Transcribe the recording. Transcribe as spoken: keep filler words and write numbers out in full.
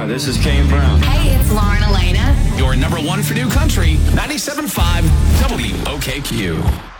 This is Kane Brown. Hey, it's Lauren Elena. Your number one for new country, ninety-seven point five W O K Q.